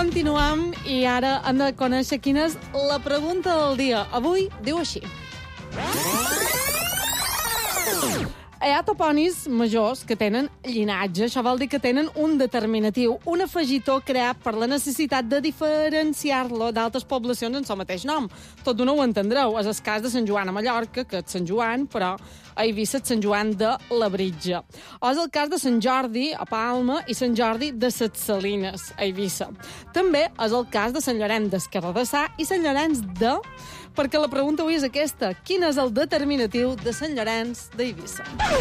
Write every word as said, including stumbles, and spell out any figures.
continuem i ara hem de conèixer quina és la pregunta del dia. Avui diu així. Hi ha toponis majors que tenen llinatge, això vol dir que tenen un determinatiu, un afegitó creat per la necessitat de diferenciar-lo d'altres poblacions en el mateix nom. Tot d'una ho entendreu, és el cas de Sant Joan a Mallorca, que és Sant Joan, però a Eivissa és Sant Joan de la Britja. O és el cas de Sant Jordi a Palma i Sant Jordi de Ses Salines, a Eivissa. També és el cas de Sant Llorenç d'Esquerrassà i Sant Llorenç de... Perquè la pregunta avui és aquesta. Quin és el determinatiu de Sant Llorenç d'Eivissa?